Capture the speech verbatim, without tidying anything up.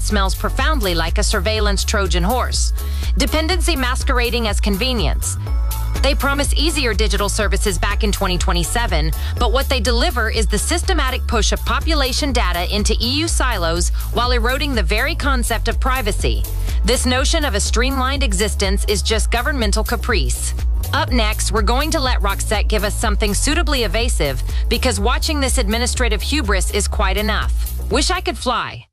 smells profoundly like a surveillance Trojan horse. Dependency masquerading as convenience. They promise easier digital services back in twenty twenty-seven, but what they deliver is the systematic push of population data into E U silos while eroding the very concept of privacy. This notion of a streamlined existence is just governmental caprice. Up next, we're going to let Roxette give us something suitably evasive, because watching this administrative hubris is quite enough. Wish I could fly.